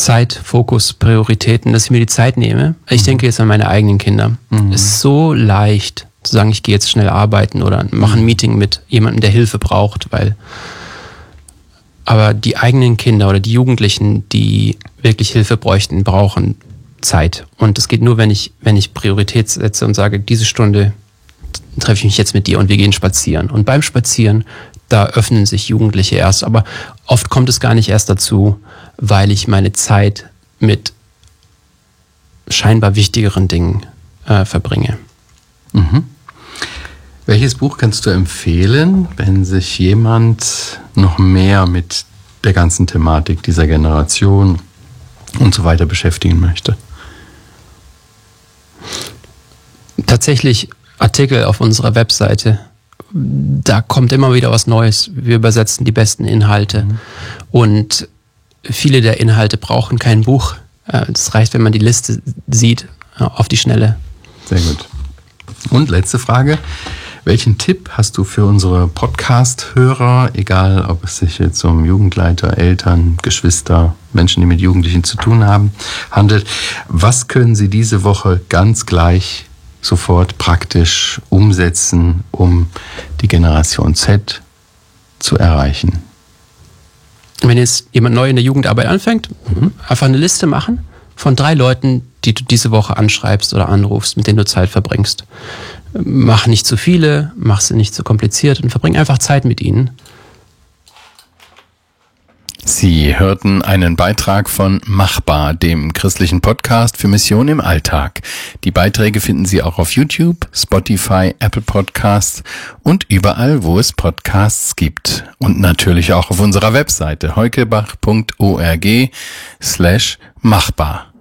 Zeit, Fokus, Prioritäten, dass ich mir die Zeit nehme. Ich denke jetzt an meine eigenen Kinder. Es ist so leicht zu sagen, ich gehe jetzt schnell arbeiten oder mache ein Meeting mit jemandem, der Hilfe braucht, aber die eigenen Kinder oder die Jugendlichen, die wirklich Hilfe bräuchten, brauchen Zeit. Und das geht nur, wenn ich Priorität setze und sage, diese Stunde treffe ich mich jetzt mit dir und wir gehen spazieren. Und beim Spazieren, da öffnen sich Jugendliche erst. Aber oft kommt es gar nicht erst dazu, weil ich meine Zeit mit scheinbar wichtigeren Dingen verbringe. Mhm. Welches Buch kannst du empfehlen, wenn sich jemand noch mehr mit der ganzen Thematik dieser Generation und so weiter beschäftigen möchte? Tatsächlich Artikel auf unserer Webseite. Da kommt immer wieder was Neues. Wir übersetzen die besten Inhalte. Und viele der Inhalte brauchen kein Buch. Es reicht, wenn man die Liste sieht, auf die Schnelle. Sehr gut. Und letzte Frage. Welchen Tipp hast du für unsere Podcast-Hörer, egal ob es sich jetzt um Jugendleiter, Eltern, Geschwister, Menschen, die mit Jugendlichen zu tun haben, handelt? Was können sie diese Woche ganz gleich sofort praktisch umsetzen, um die Generation Z zu erreichen? Wenn jetzt jemand neu in der Jugendarbeit anfängt, einfach eine Liste machen von 3 Leuten, die du diese Woche anschreibst oder anrufst, mit denen du Zeit verbringst. Mach nicht zu viele, mach sie nicht zu kompliziert und verbring einfach Zeit mit ihnen. Sie hörten einen Beitrag von Machbar, dem christlichen Podcast für Mission im Alltag. Die Beiträge finden Sie auch auf YouTube, Spotify, Apple Podcasts und überall, wo es Podcasts gibt. Und natürlich auch auf unserer Webseite heukebach.org/machbar.